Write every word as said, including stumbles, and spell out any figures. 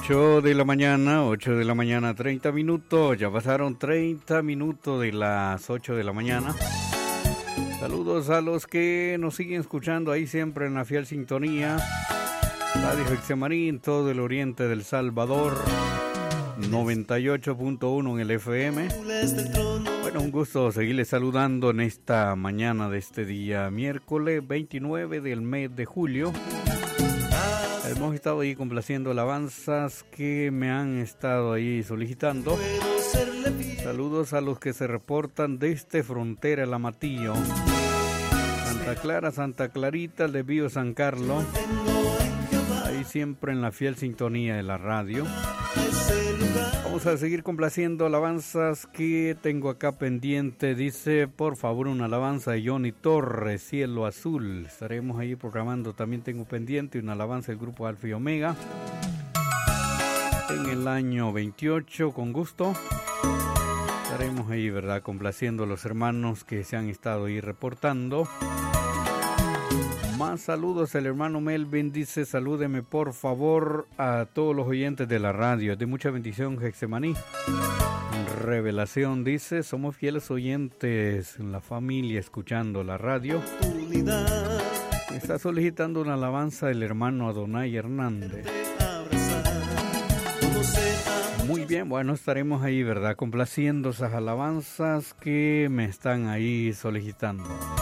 ocho de la mañana, ocho de la mañana, treinta minutos. Ya pasaron treinta minutos de las ocho de la mañana. Saludos a los que nos siguen escuchando ahí siempre en la fiel sintonía. Radio Getsemaní en todo el oriente del Salvador. noventa y ocho punto uno en el F M. Bueno, un gusto seguirles saludando en esta mañana de este día miércoles veintinueve del mes de julio. Hemos estado ahí complaciendo alabanzas que me han estado ahí solicitando. Saludos a los que se reportan desde Frontera El Amatillo, Santa Clara, Santa Clarita, el desvío San Carlos. Ahí siempre en la fiel sintonía de la radio. Vamos a seguir complaciendo alabanzas que tengo acá pendiente. Dice, por favor, una alabanza de Johnny Torres, Cielo Azul. Estaremos ahí programando. También tengo pendiente una alabanza del grupo Alfa y Omega en el año veintiocho, con gusto. Estaremos ahí, ¿verdad?, complaciendo a los hermanos que se han estado ahí reportando. Más saludos, el hermano Melvin dice, salúdeme por favor a todos los oyentes de la radio, de mucha bendición Getsemaní. Revelación dice, somos fieles oyentes en la familia escuchando la radio. Está solicitando una alabanza del hermano Adonai Hernández. Muy bien, bueno, estaremos ahí, ¿verdad?, complaciendo esas alabanzas que me están ahí solicitando.